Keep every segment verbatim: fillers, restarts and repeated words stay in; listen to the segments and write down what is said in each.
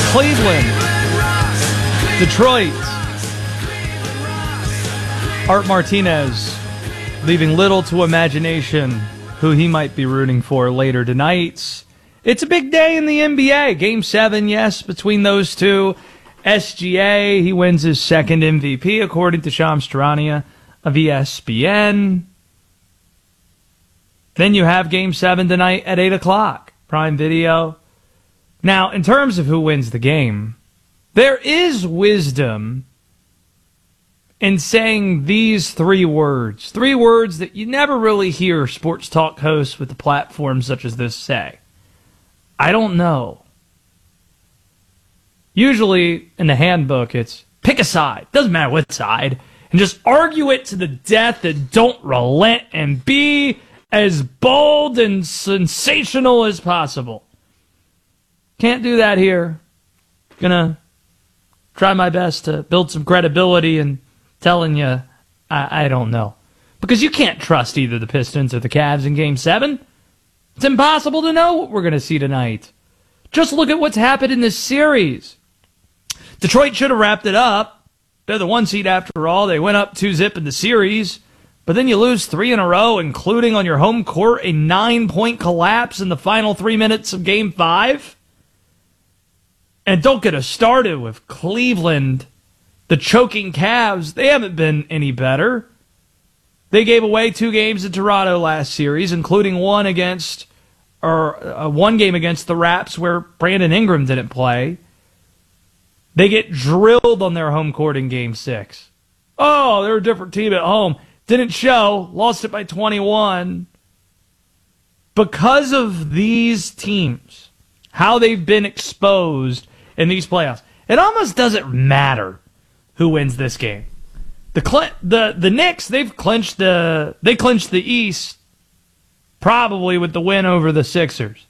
Cleveland, Detroit. Art Martinez leaving little to imagination who he might be rooting for later tonight. It's a big day in the N B A. Game seven, yes, between those two. S G A, he wins his second M V P, according to Shams Charania of E S P N. Then you have Game seven tonight at eight o'clock. Prime Video. Now, in terms of who wins the game, there is wisdom in saying these three words. Three words that you never really hear sports talk hosts with a platform such as this say. I don't know. Usually, in the handbook, it's pick a side. Doesn't matter what side. And just argue it to the death and don't relent and be as bold and sensational as possible. Can't do that here. Gonna try my best to build some credibility and telling you, I, I don't know. Because you can't trust either the Pistons or the Cavs in Game seven. It's impossible to know what we're going to see tonight. Just look at what's happened in this series. Detroit should have wrapped it up. They're the one seed after all. They went up two zip in the series. But then you lose three in a row, including on your home court, a nine-point collapse in the final three minutes of Game five. And don't get us started with Cleveland, the choking Cavs. They haven't been any better. They gave away two games in Toronto last series, including one against, or uh, one game against the Raps where Brandon Ingram didn't play. They get drilled on their home court in Game six. Oh, they're a different team at home. Didn't show. Lost it by twenty-one. Because of these teams, how they've been exposed in these playoffs, it almost doesn't matter who wins this game. The the the Knicks, they've clinched the they clinched the East probably with the win over the Sixers.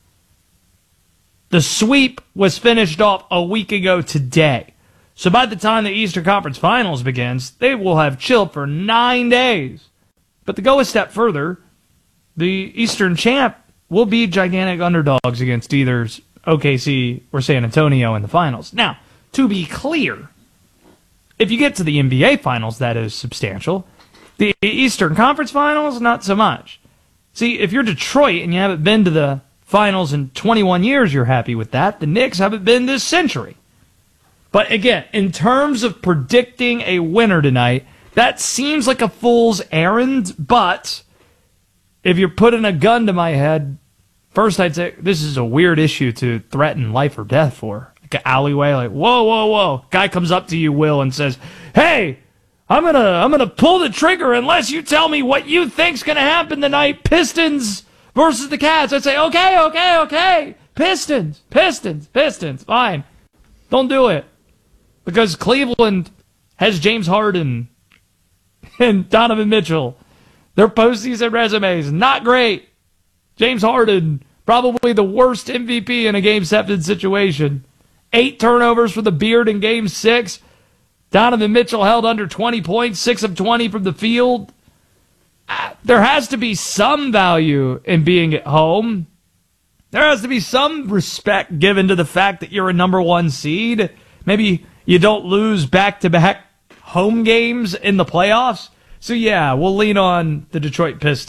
The sweep was finished off a week ago today. So by the time the Eastern Conference Finals begins, they will have chilled for nine days. But to go a step further, the Eastern champ will be gigantic underdogs against either O K C or San Antonio in the finals. Now, to be clear, if you get to the N B A Finals, that is substantial. The Eastern Conference Finals, not so much. See, if you're Detroit and you haven't been to the finals in twenty-one years, you're happy with that. The Knicks haven't been this century. But again, in terms of predicting a winner tonight, that seems like a fool's errand, but if you're putting a gun to my head, first I'd say this is a weird issue to threaten life or death for. Like an alleyway, like, whoa, whoa, whoa. Guy comes up to you, Will, and says, hey, I'm gonna I'm gonna pull the trigger unless you tell me what you think's gonna happen tonight. Pistons versus the Cavs. I'd say, okay, okay, okay. Pistons, Pistons, Pistons. Fine. Don't do it. Because Cleveland has James Harden and Donovan Mitchell. Their postseason resumes, not great. James Harden, probably the worst M V P in a Game seven situation. Eight turnovers for the Beard in Game six. Donovan Mitchell held under twenty points, six of twenty from the field. Uh, there has to be some value in being at home. There has to be some respect given to the fact that you're a number one seed. Maybe you don't lose back-to-back home games in the playoffs. So yeah, we'll lean on the Detroit Pistons.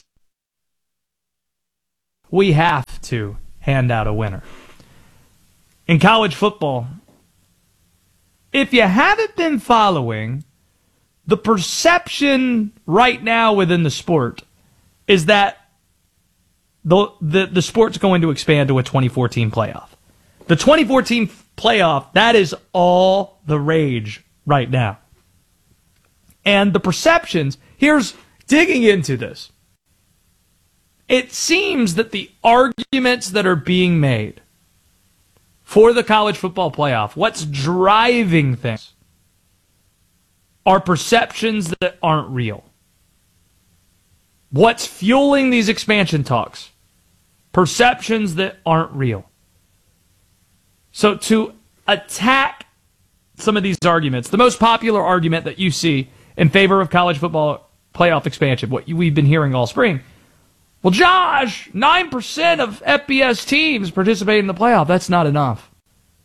We have to hand out a winner. In college football, if you haven't been following, the perception right now within the sport is that the, the, the sport's going to expand to a twenty fourteen playoff. The twenty fourteen playoff, that is all the rage right now. And the perceptions, here's digging into this. It seems that the arguments that are being made for the college football playoff, what's driving things, are perceptions that aren't real. What's fueling these expansion talks? Perceptions that aren't real. So to attack some of these arguments, the most popular argument that you see in favor of college football playoff expansion, what we've been hearing all spring, well, Josh, nine percent of F B S teams participate in the playoff. That's not enough.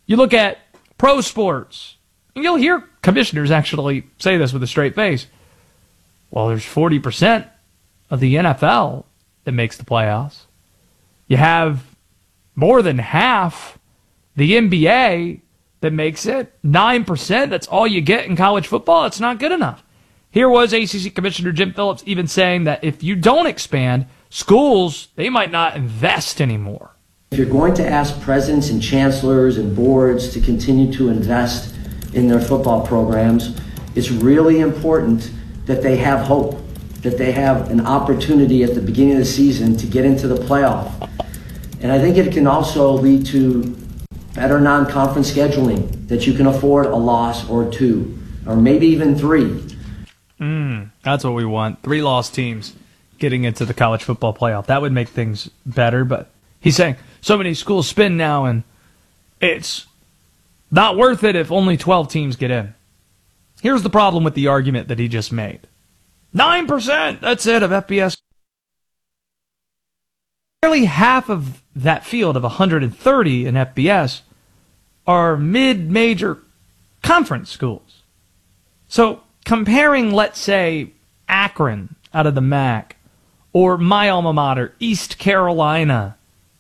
You look at pro sports, and you'll hear commissioners actually say this with a straight face. Well, there's forty percent of the N F L that makes the playoffs. You have more than half the N B A that makes it. nine percent, that's all you get in college football. It's not good enough. Here was A C C Commissioner Jim Phillips even saying that if you don't expand, schools, they might not invest anymore. If you're going to ask presidents and chancellors and boards to continue to invest in their football programs, it's really important that they have hope, that they have an opportunity at the beginning of the season to get into the playoff. And I think it can also lead to better non-conference scheduling, that you can afford a loss or two, or maybe even three. Mm, that's what we want. Three lost teams getting into the college football playoff. That would make things better, but he's saying so many schools spin now, and it's not worth it if only twelve teams get in. Here's the problem with the argument that he just made. nine percent, that's it, of F B S. Nearly half of that field of one hundred thirty in F B S are mid-major conference schools. So comparing, let's say, Akron out of the M A C, or my alma mater, East Carolina,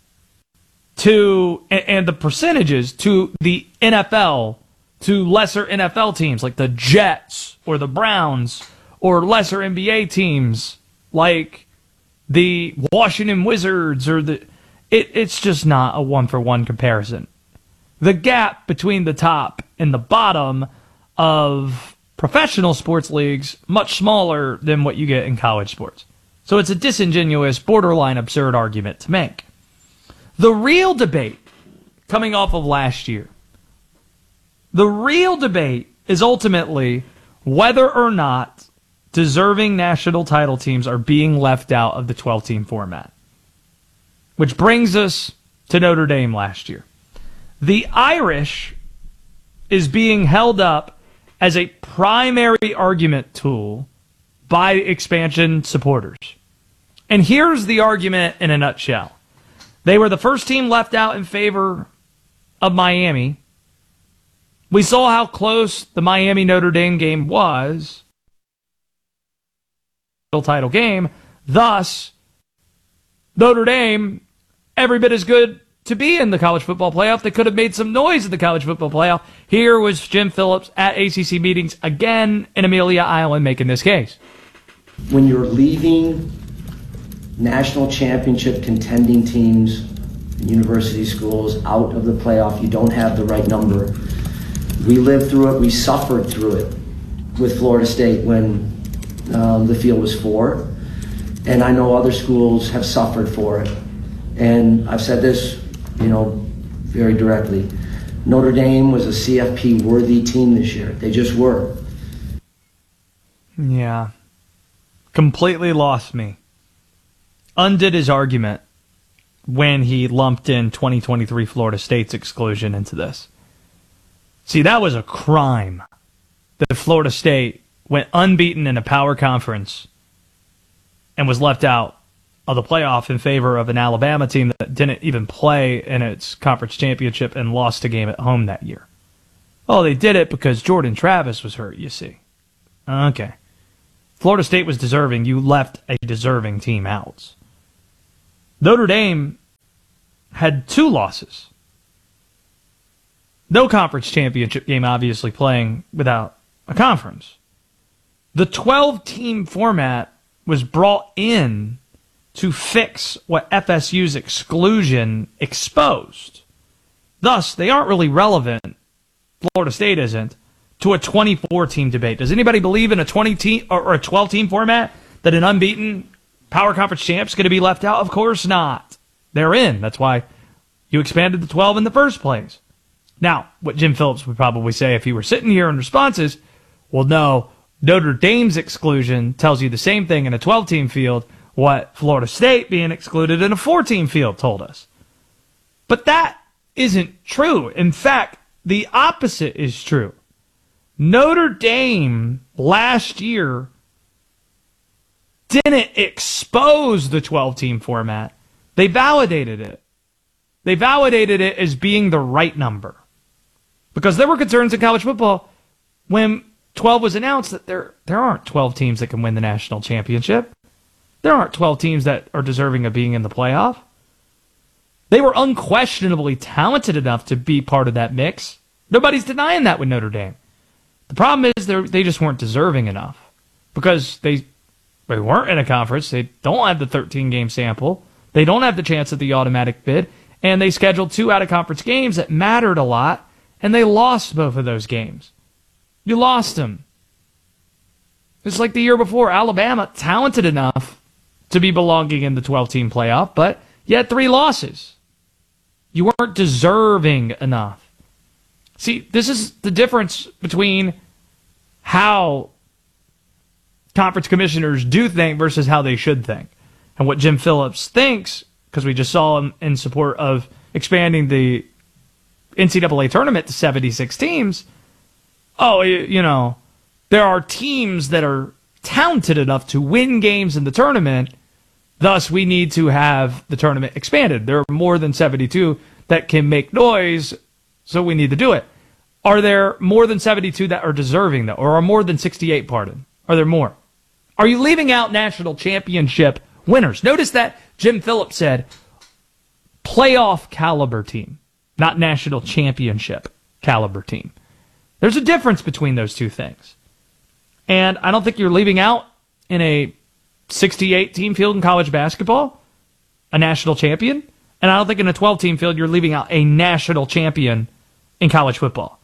to and the percentages to the N F L, to lesser N F L teams like the Jets or the Browns, or lesser N B A teams like the Washington Wizards, or the it, it's just not a one-for-one comparison. The gap between the top and the bottom of professional sports leagues much smaller than what you get in college sports. So it's a disingenuous, borderline absurd argument to make. The real debate coming off of last year, the real debate is ultimately whether or not deserving national title teams are being left out of the twelve-team format. Which brings us to Notre Dame last year. The Irish is being held up as a primary argument tool by expansion supporters. And here's the argument in a nutshell. They were the first team left out in favor of Miami. We saw how close the Miami-Notre Dame game was. Title game. Thus, Notre Dame, every bit as good to be in the college football playoff. They could have made some noise in the college football playoff. Here was Jim Phillips at A C C meetings again in Amelia Island making this case. When you're leaving national championship contending teams and university schools out of the playoff, you don't have the right number. We lived through it. We suffered through it with Florida State when um, the field was four. And I know other schools have suffered for it. And I've said this, you know, very directly. Notre Dame was a C F P-worthy team this year. They just were. Yeah. Completely lost me. Undid his argument when he lumped in twenty twenty-three Florida State's exclusion into this. See, that was a crime that Florida State went unbeaten in a power conference and was left out of the playoff in favor of an Alabama team that didn't even play in its conference championship and lost a game at home that year. Oh, they did it because Jordan Travis was hurt, you see. Okay. Florida State was deserving. You left a deserving team out. Notre Dame had two losses. No conference championship game, obviously, playing without a conference. The twelve-team format was brought in to fix what F S U's exclusion exposed. Thus, they aren't really relevant, Florida State isn't, to a twenty-four-team debate. Does anybody believe in a twenty-team or a twelve-team format that an unbeaten power conference champ's going to be left out? Of course not. They're in. That's why you expanded the twelve in the first place. Now, what Jim Phillips would probably say if he were sitting here in response is, well, no, Notre Dame's exclusion tells you the same thing in a twelve-team field what Florida State being excluded in a four-team field told us. But that isn't true. In fact, the opposite is true. Notre Dame last year didn't expose the twelve-team format. They validated it. They validated it as being the right number. Because there were concerns in college football when twelve was announced that there there aren't twelve teams that can win the national championship. There aren't twelve teams that are deserving of being in the playoff. They were unquestionably talented enough to be part of that mix. Nobody's denying that with Notre Dame. The problem is they they just weren't deserving enough because they they weren't in a conference. They don't have the thirteen-game sample. They don't have the chance at the automatic bid, and they scheduled two out-of-conference games that mattered a lot, and they lost both of those games. You lost them. It's like the year before, Alabama, talented enough to be belonging in the twelve-team playoff, but you had three losses. You weren't deserving enough. See, this is the difference between how conference commissioners do think versus how they should think. And what Jim Phillips thinks, because we just saw him in support of expanding the N C double A tournament to seventy-six teams. Oh, you know, there are teams that are talented enough to win games in the tournament. Thus, we need to have the tournament expanded. There are more than seventy-two that can make noise, so we need to do it. Are there more than seventy-two that are deserving, though? Or are more than sixty-eight, pardon? Are there more? Are you leaving out national championship winners? Notice that Jim Phillips said playoff caliber team, not national championship caliber team. There's a difference between those two things. And I don't think you're leaving out in a sixty-eight team field in college basketball a national champion. And I don't think in a twelve team field you're leaving out a national champion in college football.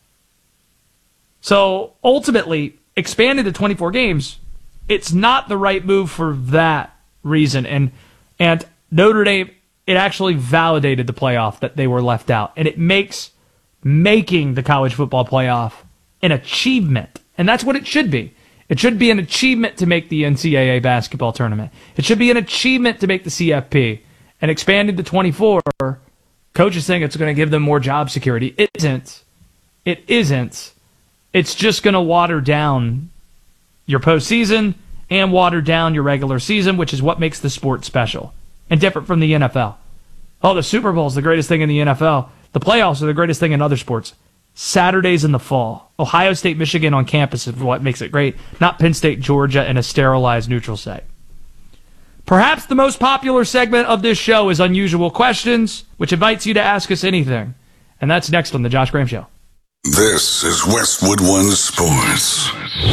So ultimately, expanding to twenty-four games, it's not the right move for that reason. And and Notre Dame, it actually validated the playoff that they were left out. And it makes making the college football playoff an achievement. And that's what it should be. It should be an achievement to make the N C double A basketball tournament. It should be an achievement to make the C F P. And expanding to twenty-four, coaches think it's going to give them more job security. It isn't. It isn't. It's just going to water down your postseason and water down your regular season, which is what makes the sport special and different from the N F L. Oh, the Super Bowl is the greatest thing in the N F L. The playoffs are the greatest thing in other sports. Saturdays in the fall. Ohio State, Michigan on campus is what makes it great, not Penn State, Georgia, in a sterilized neutral site. Perhaps the most popular segment of this show is Unusual Questions, which invites you to ask us anything. And that's next on The Josh Graham Show. This is Westwood One Sports.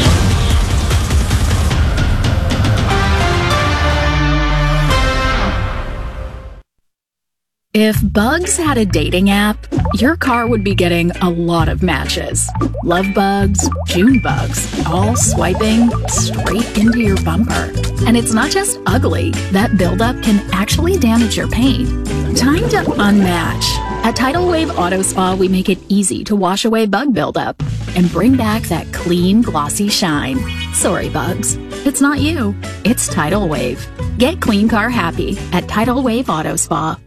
If Bugs had a dating app, your car would be getting a lot of matches. Love bugs, June bugs, all swiping straight into your bumper. And it's not just ugly. That buildup can actually damage your paint. Time to unmatch. At Tidal Wave Auto Spa, we make it easy to wash away bug buildup and bring back that clean, glossy shine. Sorry, bugs. It's not you. It's Tidal Wave. Get clean car happy at Tidal Wave Auto Spa.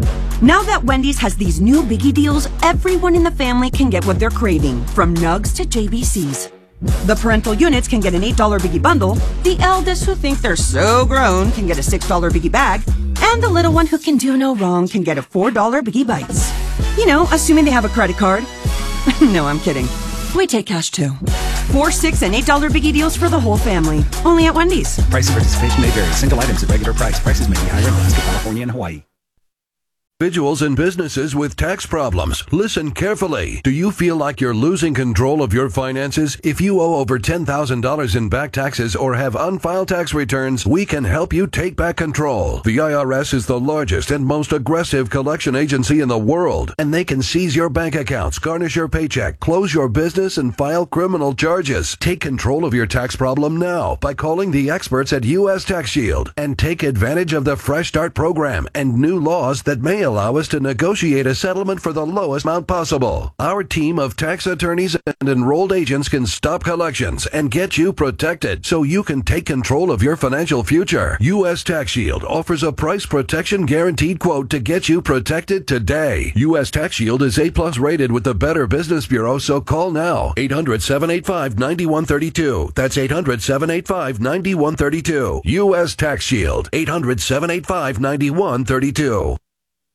Now that Wendy's has these new biggie deals, everyone in the family can get what they're craving, from nugs to J B Cs. The parental units can get an eight dollar biggie bundle, the eldest who think they're so grown can get a six dollar biggie bag, and the little one who can do no wrong can get a four dollar biggie bites. You know, assuming they have a credit card. No, I'm kidding. We take cash too. Four, six, and eight dollar biggie deals for the whole family. Only at Wendy's. Price of participation may vary. Single items at regular price. Prices may be higher in Alaska, California, and Hawaii. Individuals and businesses with tax problems, listen carefully. Do you feel like you're losing control of your finances? If you owe over ten thousand dollars in back taxes or have unfiled tax returns, we can help you take back control. The I R S is the largest and most aggressive collection agency in the world, and they can seize your bank accounts, garnish your paycheck, close your business, and file criminal charges. Take control of your tax problem now by calling the experts at U S Tax Shield and take advantage of the Fresh Start program and new laws that may allow us to negotiate a settlement for the lowest amount possible. Our team of tax attorneys and enrolled agents can stop collections and get you protected so you can take control of your financial future. U S Tax Shield offers a price protection guaranteed quote to get you protected today. U S Tax Shield is A plus rated with the Better Business Bureau, so call now. eight hundred, seven eight five, nine one three two. That's eight hundred, seven eight five, nine one three two. U S Tax Shield. eight hundred, seven eight five, nine one three two.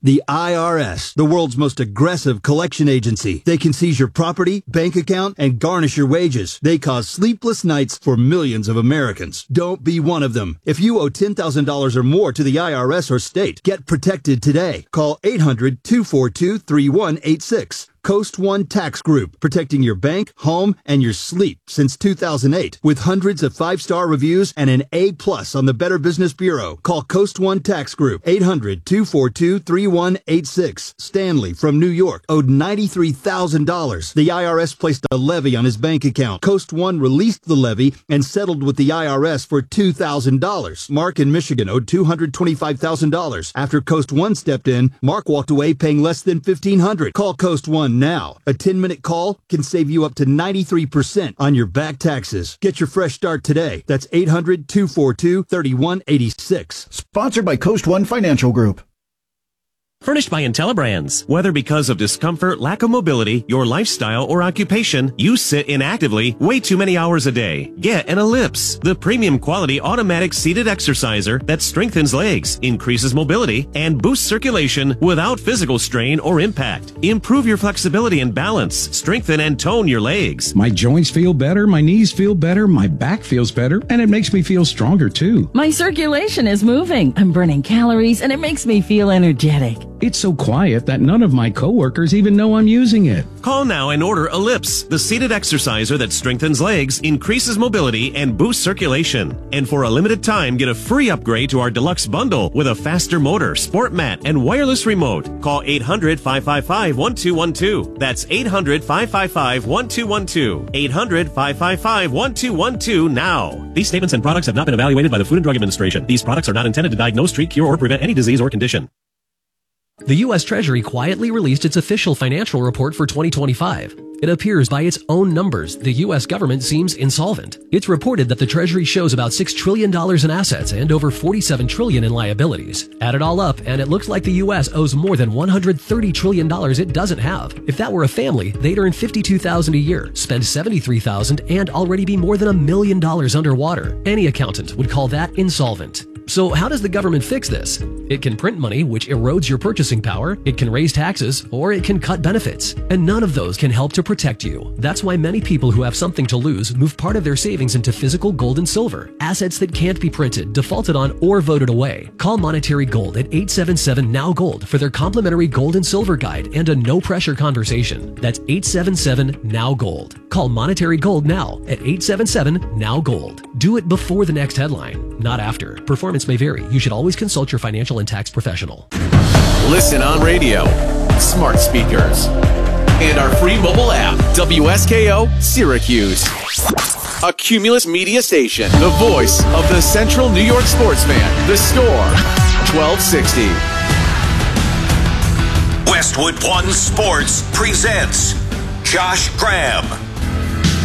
The I R S, the world's most aggressive collection agency. They can seize your property, bank account, and garnish your wages. They cause sleepless nights for millions of Americans. Don't be one of them. If you owe ten thousand dollars or more to the I R S or state, get protected today. Call eight hundred, two four two, three one eight six. Coast One Tax Group, protecting your bank, home, and your sleep since two thousand eight. With hundreds of five-star reviews and an A plus on the Better Business Bureau. Call Coast One Tax Group, eight hundred, two four two, three one eight six. Stanley from New York owed ninety-three thousand dollars. The I R S placed a levy on his bank account. Coast One released the levy and settled with the I R S for two thousand dollars. Mark in Michigan owed two hundred twenty-five thousand dollars. After Coast One stepped in, Mark walked away paying less than fifteen hundred dollars. Call Coast One now. A ten-minute call can save you up to ninety-three percent on your back taxes. Get your fresh start today. That's eight hundred, two four two, three one eight six. Sponsored by Coast One Financial Group. Furnished by IntelliBrands. Whether because of discomfort, lack of mobility, your lifestyle, or occupation, you sit inactively way too many hours a day. Get an Ellipse, the premium quality automatic seated exerciser that strengthens legs, increases mobility, and boosts circulation without physical strain or impact. Improve your flexibility and balance. Strengthen and tone your legs. My joints feel better, my knees feel better, my back feels better, and it makes me feel stronger too. My circulation is moving. I'm burning calories, and it makes me feel energetic. It's so quiet that none of my coworkers even know I'm using it. Call now and order Ellipse, the seated exerciser that strengthens legs, increases mobility, and boosts circulation. And for a limited time, get a free upgrade to our deluxe bundle with a faster motor, sport mat, and wireless remote. Call eight hundred, five five five, one two one two. That's eight hundred, five five five, one two one two. eight hundred, five five five, one two one two now. These statements and products have not been evaluated by the Food and Drug Administration. These products are not intended to diagnose, treat, cure, or prevent any disease or condition. The U S Treasury quietly released its official financial report for twenty twenty-five. It appears by its own numbers, the U S government seems insolvent. It's reported that the Treasury shows about six trillion dollars in assets and over forty-seven trillion dollars in liabilities. Add it all up, and it looks like the U S owes more than one hundred thirty trillion dollars it doesn't have. If that were a family, they'd earn fifty-two thousand dollars a year, spend seventy-three thousand dollars, and already be more than a million dollars underwater. Any accountant would call that insolvent. So how does the government fix this? It can print money, which erodes your purchasing power, it can raise taxes, or it can cut benefits. And none of those can help to protect you. That's why many people who have something to lose move part of their savings into physical gold and silver, assets that can't be printed, defaulted on, or voted away. Call Monetary Gold at eight seven seven, N O W Gold for their complimentary gold and silver guide and a no-pressure conversation. That's eight seven seven, N O W Gold. Call Monetary Gold now at eight seven seven, N O W Gold. Do it before the next headline, not after. Performance may vary. You should always consult your financial and tax professional. Listen on radio, smart speakers, and our free mobile app, W S K O Syracuse. A Cumulus media station, the voice of the Central New York sports fan. The Score, twelve sixty. Westwood One Sports presents Josh Graham.